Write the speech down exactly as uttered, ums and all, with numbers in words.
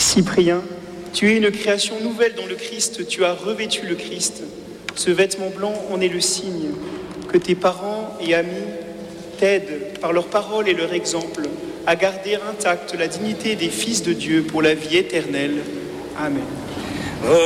Cyprien, tu es une création nouvelle dans le Christ, tu as revêtu le Christ. Ce vêtement blanc en est le signe. Que tes parents et amis t'aident, par leurs paroles et leur exemple, à garder intacte la dignité des fils de Dieu pour la vie éternelle. Amen.